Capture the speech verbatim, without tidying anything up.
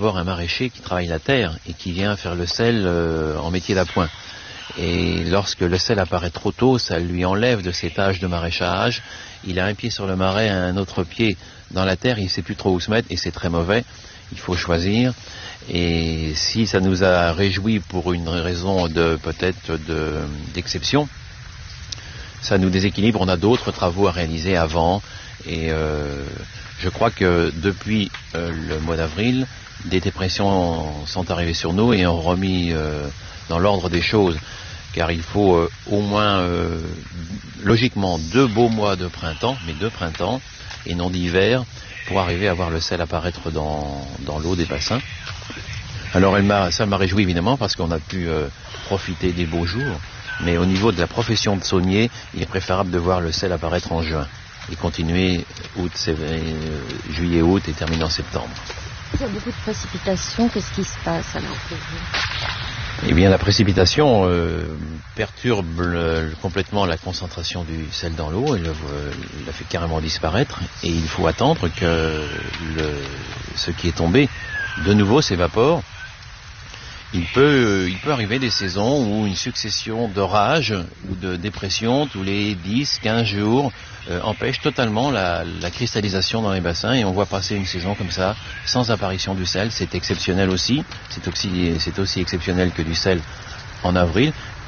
d'abord un maraîcher qui travaille la terre et qui vient faire le sel euh, en métier d'appoint. Et lorsque le sel apparaît trop tôt, ça lui enlève de ses tâches de maraîchage. Il a un pied sur le marais, un autre pied dans la terre, il ne sait plus trop où se mettre et c'est très mauvais. Il faut choisir. Et si ça nous a réjouis pour une raison de peut-être de, d'exception, ça nous déséquilibre. On a d'autres travaux à réaliser avant. Et euh, je crois que depuis euh, le mois d'avril, des dépressions sont arrivées sur nous et ont remis euh, dans l'ordre des choses. Car il faut euh, au moins, euh, logiquement, deux beaux mois de printemps, mais deux printemps, et non d'hiver, pour arriver à voir le sel apparaître dans, dans l'eau des bassins. Alors elle m'a, ça m'a réjoui évidemment parce qu'on a pu euh, profiter des beaux jours, mais au niveau de la profession de saunier, il est préférable de voir le sel apparaître en juin et continuer août, euh, juillet, août et terminer en septembre. Il y a beaucoup de précipitations, qu'est-ce qui se passe alors pour vous ? Eh bien la précipitation euh, perturbe le, complètement la concentration du sel dans l'eau, elle le, la fait carrément disparaître et il faut attendre que le, ce qui est tombé de nouveau s'évapore. Il peut, il peut arriver des saisons où une succession d'orages ou de dépressions tous les dix à quinze jours euh, empêche totalement la, la cristallisation dans les bassins et on voit passer une saison comme ça sans apparition du sel. C'est exceptionnel aussi, c'est aussi, c'est aussi exceptionnel que du sel en avril,